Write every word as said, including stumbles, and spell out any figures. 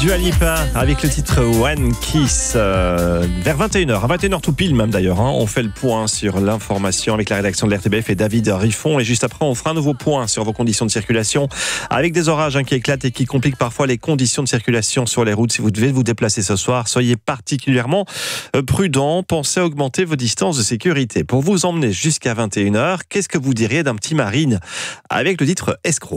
Dua Lipa avec le titre One Kiss euh, vers vingt et une heures, à vingt et une heures tout pile même d'ailleurs, hein, on fait le point sur l'information avec la rédaction de l'R T B F et David Riffon, et juste après on fera un nouveau point sur vos conditions de circulation avec des orages hein, qui éclatent et qui compliquent parfois les conditions de circulation sur les routes. Si vous devez vous déplacer ce soir, soyez particulièrement euh, prudents, pensez à augmenter vos distances de sécurité. Pour vous emmener jusqu'à vingt et une heures, qu'est-ce que vous diriez d'un petit Marine avec le titre Escroc ?